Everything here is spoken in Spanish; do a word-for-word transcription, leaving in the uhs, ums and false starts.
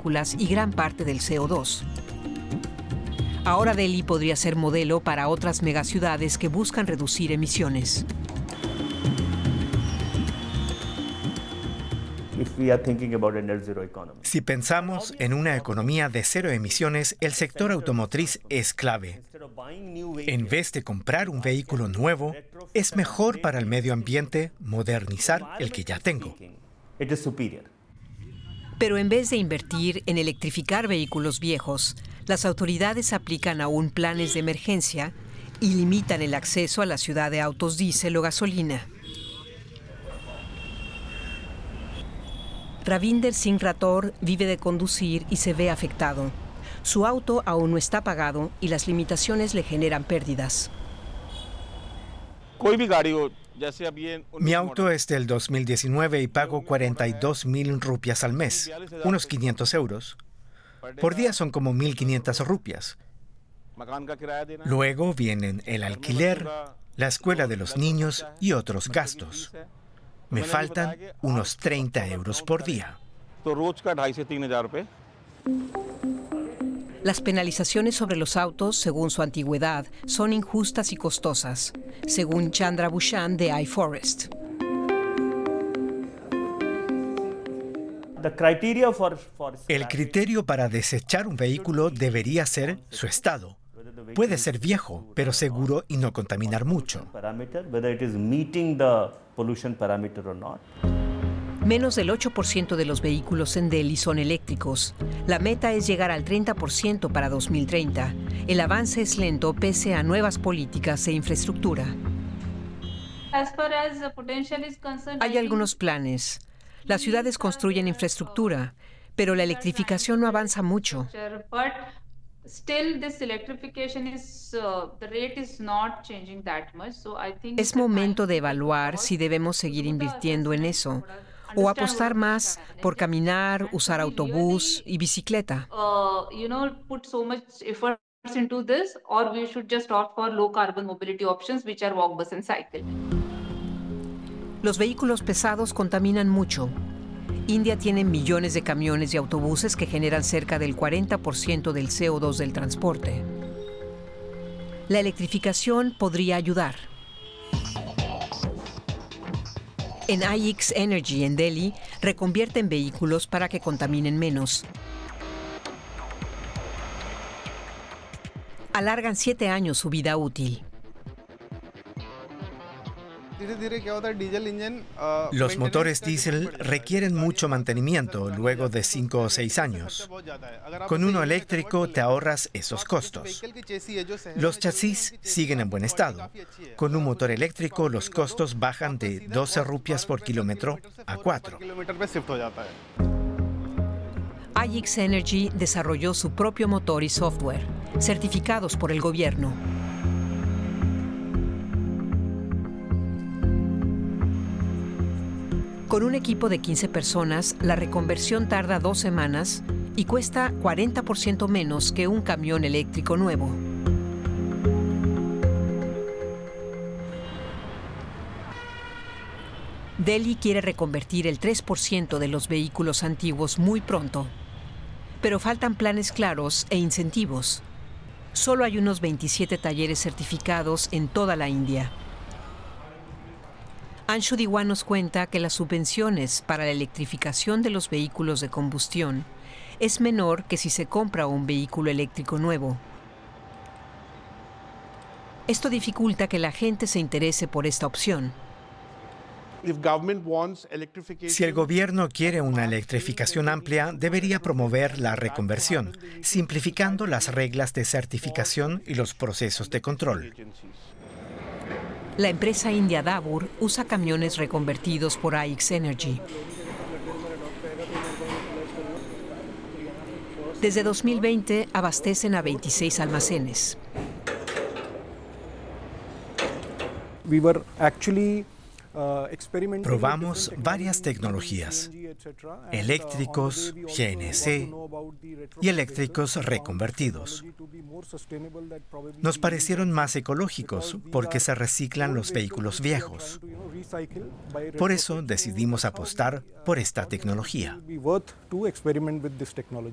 partículas y gran parte del C O dos. Ahora Delhi podría ser modelo para otras megaciudades que buscan reducir emisiones. Si pensamos en una economía de cero emisiones, el sector automotriz es clave. En vez de comprar un vehículo nuevo, es mejor para el medio ambiente modernizar el que ya tengo. Pero en vez de invertir en electrificar vehículos viejos, las autoridades aplican aún planes de emergencia y limitan el acceso a la ciudad de autos diésel o gasolina. Ravinder Singh Rathore vive de conducir y se ve afectado. Su auto aún no está pagado y las limitaciones le generan pérdidas. Mi auto es del dos mil diecinueve y pago cuarenta y dos mil rupias al mes, unos quinientos euros. Por día son como mil quinientas rupias. Luego vienen el alquiler, la escuela de los niños y otros gastos. Me faltan unos treinta euros por día. Las penalizaciones sobre los autos, según su antigüedad, son injustas y costosas, según Chandra Bhushan de iForest. El criterio para desechar un vehículo debería ser su estado. Puede ser viejo, pero seguro y no contaminar mucho. Menos del ocho por ciento de los vehículos en Delhi son eléctricos. La meta es llegar al treinta por ciento para dos mil treinta. El avance es lento pese a nuevas políticas e infraestructura. Hay algunos planes. Las ciudades construyen infraestructura, pero la electrificación no avanza mucho. Es momento de evaluar si debemos seguir invirtiendo en eso o apostar más por caminar, usar autobús y bicicleta. Los vehículos pesados contaminan mucho. India tiene millones de camiones y autobuses que generan cerca del cuarenta por ciento del C O dos del transporte. La electrificación podría ayudar. En I X Energy en Delhi reconvierten vehículos para que contaminen menos. Alargan siete años su vida útil. Los motores diésel requieren mucho mantenimiento luego de cinco o seis años. Con uno eléctrico te ahorras esos costos. Los chasis siguen en buen estado. Con un motor eléctrico los costos bajan de doce rupias por kilómetro a cuatro. I X Energy desarrolló su propio motor y software, certificados por el gobierno. Con un equipo de quince personas, la reconversión tarda dos semanas y cuesta cuarenta por ciento menos que un camión eléctrico nuevo. Delhi quiere reconvertir el tres por ciento de los vehículos antiguos muy pronto, pero faltan planes claros e incentivos. Solo hay unos veintisiete talleres certificados en toda la India. Anshu Diwan nos cuenta que las subvenciones para la electrificación de los vehículos de combustión es menor que si se compra un vehículo eléctrico nuevo. Esto dificulta que la gente se interese por esta opción. Si el gobierno quiere una electrificación amplia, debería promover la reconversión, simplificando las reglas de certificación y los procesos de control. La empresa india Dabur usa camiones reconvertidos por I X Energy. Desde dos mil veinte abastecen a veintiséis almacenes. Probamos varias tecnologías, eléctricos, G N C y eléctricos reconvertidos. Nos parecieron más ecológicos porque se reciclan los vehículos viejos. Por eso decidimos apostar por esta tecnología.